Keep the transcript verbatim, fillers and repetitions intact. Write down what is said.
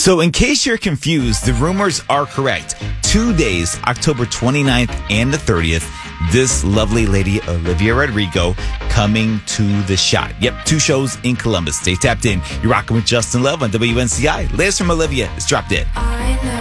So in case you're confused, the rumors are correct. Two days, October twenty-ninth and the thirtieth, this lovely lady, Olivia Rodrigo, coming to the Shot. Yep, two shows in Columbus. Stay tapped in. You're rocking with Justin Love on W N C I. Latest from Olivia is dropped in. I know.